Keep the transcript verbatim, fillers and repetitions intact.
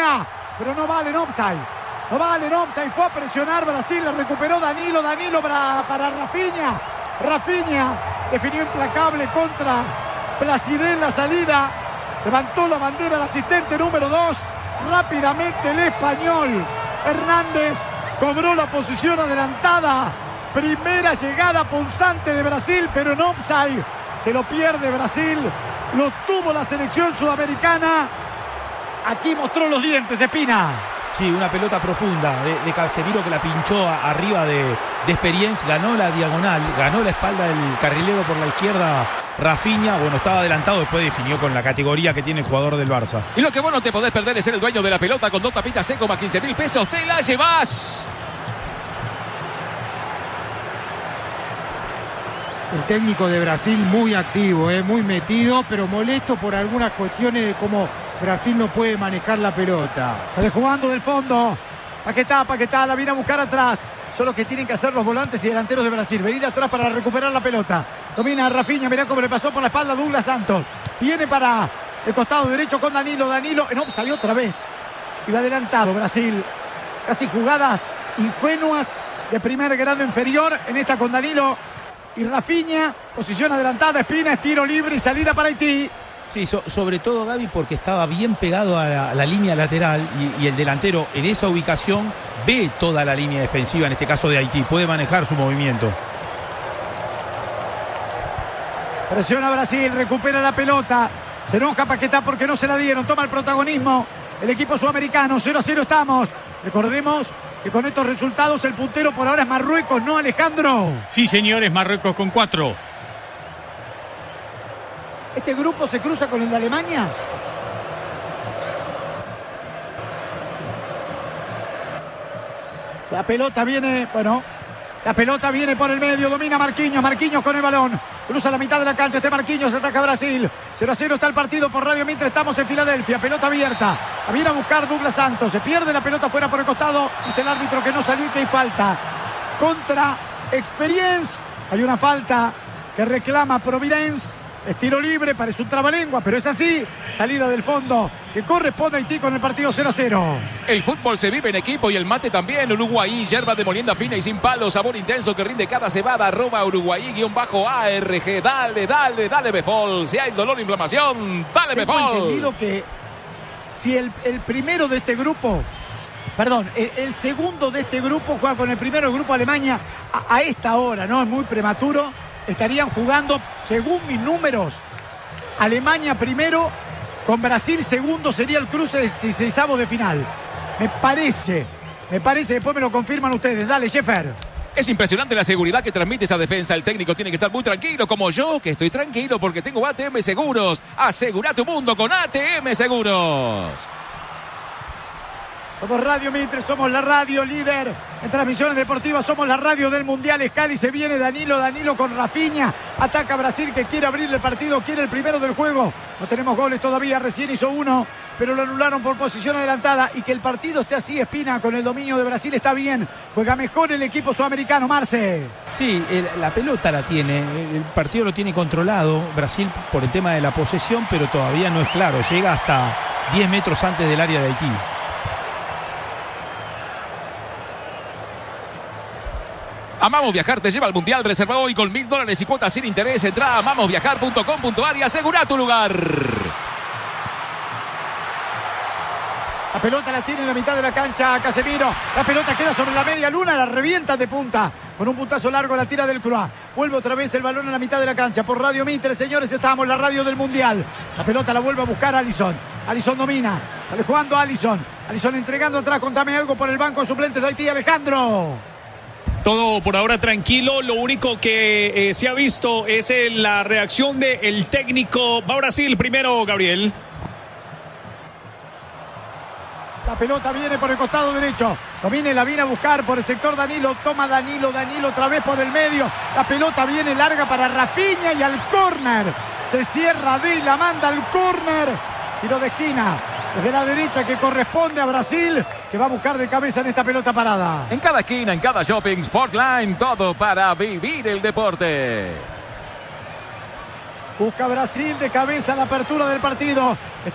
Rafinha, pero no vale en offside. No vale en offside. Fue a presionar Brasil, la recuperó Danilo. Danilo para, para Rafinha. Rafinha definió implacable contra Placidé en la salida. Levantó la bandera el asistente número dos. Rápidamente el español Hernández cobró la posición adelantada. Primera llegada punzante de Brasil, pero en offside. Se lo pierde Brasil. Lo tuvo la selección sudamericana. Aquí mostró los dientes, Espina. Sí, una pelota profunda de, de Casemiro que la pinchó a, arriba de, de Experience. Ganó la diagonal, ganó la espalda del carrilero por la izquierda. Rafinha, bueno, estaba adelantado, después definió con la categoría que tiene el jugador del Barça. Y lo que vos no te podés perder es ser el dueño de la pelota con dos tapitas seco más quince mil pesos. ¡Te la llevas! El técnico de Brasil muy activo, eh, muy metido, pero molesto por algunas cuestiones de cómo Brasil no puede manejar la pelota. Sale jugando del fondo. Paquetá, Paquetá, la viene a buscar atrás. Son los que tienen que hacer los volantes y delanteros de Brasil. Venir atrás para recuperar la pelota. Domina a Rafinha, mirá cómo le pasó por la espalda a Douglas Santos. Viene para el costado derecho con Danilo. Danilo, no, salió otra vez. Iba adelantado Brasil. Casi jugadas ingenuas de primer grado inferior. En esta con Danilo y Rafinha. Posición adelantada, Espina, es tiro libre y salida para Haití. Sí, so, sobre todo Gaby porque estaba bien pegado a la, a la línea lateral y, y el delantero en esa ubicación ve toda la línea defensiva, en este caso de Haití, puede manejar su movimiento. Presiona Brasil, recupera la pelota, se enoja Paquetá porque no se la dieron, toma el protagonismo el equipo sudamericano. Cero a cero estamos, recordemos que con estos resultados el puntero por ahora es Marruecos, ¿no, Alejandro? Sí, señores, Marruecos con cuatro. ¿Este grupo se cruza con el de Alemania? La pelota viene, bueno, la pelota viene por el medio, domina Marquinhos, Marquinhos con el balón, cruza la mitad de la cancha, este Marquinhos ataca a Brasil, cero a cero está el partido por Radio mientras estamos en Filadelfia, pelota abierta, viene a buscar Douglas Santos, se pierde la pelota fuera por el costado, dice el árbitro que no salió y que hay falta, contra Experience, hay una falta que reclama Providence. Es tiro libre, parece un trabalengua, pero es así. Salida del fondo que corresponde a Haití con el partido cero a cero. El fútbol se vive en equipo y el mate también. Uruguay, yerba de molienda fina y sin palo, sabor intenso que rinde cada cebada. Arroba Uruguay, guión bajo A R G. Dale, dale, dale Befol. Si hay dolor o inflamación, dale Befol. Tengo entendido que si el, el primero de este grupo, perdón, el, el segundo de este grupo juega con el primero del grupo Alemania a, a esta hora, ¿no? Es muy prematuro. Estarían jugando, según mis números, Alemania primero, con Brasil segundo, sería el cruce de dieciseisavos de final. Me parece, me parece, después me lo confirman ustedes. Dale, Jeffer. Es impresionante la seguridad que transmite esa defensa. El técnico tiene que estar muy tranquilo, como yo, que estoy tranquilo porque tengo A T M Seguros. Asegura tu mundo con A T M Seguros. Somos Radio Mitre, somos la radio líder en transmisiones deportivas, somos la radio del Mundial. Escali, se viene Danilo, Danilo con Rafinha, ataca Brasil que quiere abrirle el partido, quiere el primero del juego. No tenemos goles todavía, recién hizo uno, pero lo anularon por posición adelantada. Y que el partido esté así, Espina, con el dominio de Brasil está bien. Juega mejor el equipo sudamericano, Marce. Sí, el, la pelota la tiene, el partido lo tiene controlado Brasil por el tema de la posesión, pero todavía no es claro, llega hasta diez metros antes del área de Haití. Amamos Viajar te lleva al Mundial. Reserva hoy con mil dólares y cuotas sin interés. Entra a amamos viajar punto com punto a r y asegura tu lugar. La pelota la tiene en la mitad de la cancha Casemiro. La pelota queda sobre la media luna, la revienta de punta. Con un puntazo largo la tira del Croix. Vuelve otra vez el balón a la mitad de la cancha. Por Radio Mitre, señores, estamos, la radio del Mundial. La pelota la vuelve a buscar Alisson. Alisson domina. Sale jugando Alisson. Alisson entregando atrás. Contame algo por el banco de suplentes de Haití, Alejandro. Todo por ahora tranquilo, lo único que eh, se ha visto es eh, la reacción del técnico. Va Brasil primero, Gabriel. La pelota viene por el costado derecho. Domine, la viene a buscar por el sector Danilo. Toma Danilo, Danilo otra vez por el medio. La pelota viene larga para Rafinha y al córner. Se cierra de y la manda al córner. Tiro de esquina desde la derecha que corresponde a Brasil, que va a buscar de cabeza en esta pelota parada. En cada esquina, en cada shopping, Sportline, todo para vivir el deporte. Busca Brasil de cabeza la apertura del partido.